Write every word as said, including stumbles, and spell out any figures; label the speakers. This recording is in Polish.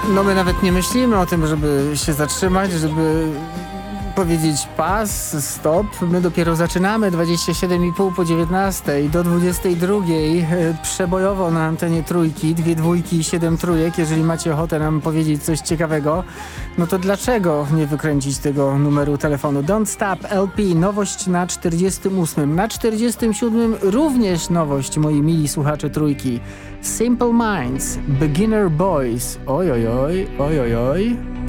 Speaker 1: No my nawet nie myślimy o tym, żeby się zatrzymać, żeby powiedzieć pas, stop. My dopiero zaczynamy, dwadzieścia siedem i pół po dziewiętnastej do dwudziestej drugiej przebojowo na antenie Trójki, dwie dwójki i siedem trójek. Jeżeli macie ochotę nam powiedzieć coś ciekawego, no to dlaczego nie wykręcić tego numeru telefonu? Don't Stop L P, nowość na czterdziestym ósmym. Na czterdziestym siódmym również nowość, moi mili słuchacze Trójki. Simple Minds, Beginner Boys. Oj, oj, oj, oj, oj, oj.